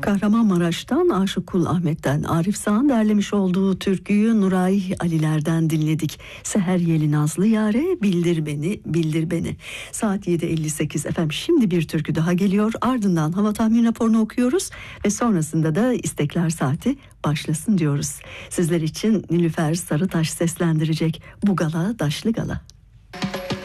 Kahramanmaraş'tan Aşık Kul Ahmet'ten Arif Sağ'ın derlemiş olduğu türküyü Nuray Aliler'den dinledik. Seher Yeli Nazlı Yare Bildir Beni Bildir Beni. Saat 7.58 efendim, şimdi bir türkü daha geliyor, ardından hava tahmin raporunu okuyoruz ve sonrasında da istekler saati başlasın diyoruz. Sizler için Nilüfer Sarıtaş seslendirecek Bu Gala Daşlı Gala.